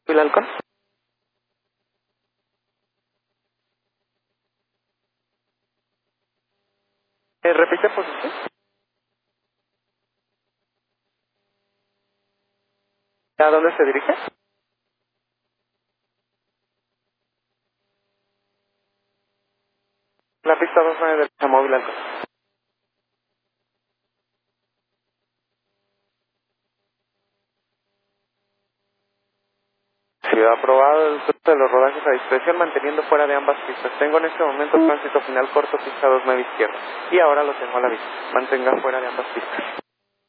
Alcón. Repite posición. ¿A dónde se dirige? La pista 29 del móvil Alcón. Se ha aprobado el uso de los rodajes a discreción manteniendo fuera de ambas pistas. Tengo en este momento tránsito final corto, pista 29 izquierda. Y ahora lo tengo a la vista. Mantenga fuera de ambas pistas.